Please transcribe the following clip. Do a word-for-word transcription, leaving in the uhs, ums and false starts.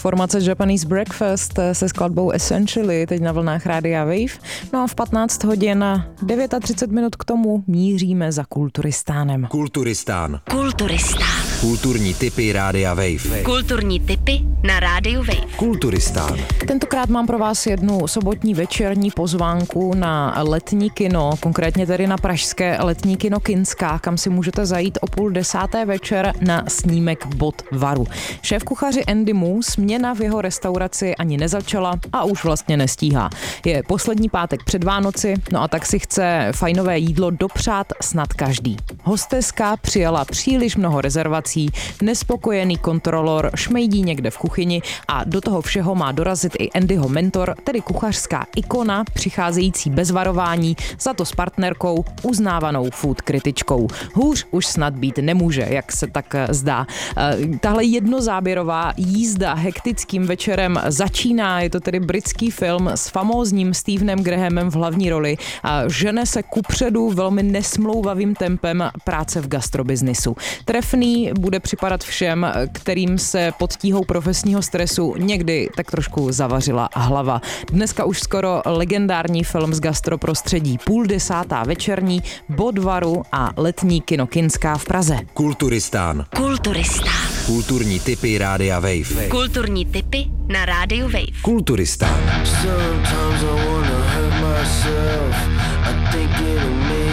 Formace Japanese Breakfast se skladbou Essentially teď na vlnách Rádia Wave. No a v patnáct hodin a třicet devět minut k tomu míříme za Kulturistánem. Kulturistán. Kulturistán. Kulturní tipy Rádia Wave. Kulturní tipy na Rádiu Wave. Kulturistán. Tentokrát mám pro vás jednu sobotní večerní pozvánku na letní kino, konkrétně tedy na pražské letní kino Kinská, kam si můžete zajít o půl desáté večer na snímek Bod varu. Šéfkuchaři Andy Mu směna v jeho restauraci ani nezačala a už vlastně nestíhá. Je poslední pátek před Vánoci, no a tak si chce fajnové jídlo dopřát snad každý. Hosteska přijala příliš mnoho rezervací, nespokojený kontrolor šmejdí někde v kuchyni a do toho všeho má dorazit i Andyho mentor, tedy kuchařská ikona, přicházející bez varování, za to s partnerkou, uznávanou food kritičkou. Hůř už snad být nemůže, jak se tak zdá. Tahle jednozáběrová jízda hektickým večerem začíná, je to tedy britský film s famózním Stevenem Grahamem v hlavní roli a žene se kupředu velmi nesmlouvavým tempem práce v gastrobiznisu. Trefný bude připadat všem, kterým se pod tíhou profesního stresu někdy tak trošku zavařila hlava. Dneska už skoro legendární film z gastroprostředí, půl desátá večerní, Bod varu a letní kino Kinská v Praze. Kulturistán. Kulturistán. Kulturní tipy Rádia Wave. Kulturní tipy na Rádiu Wave. Kulturistán. Sometimes I wanna hurt myself. I think it'll make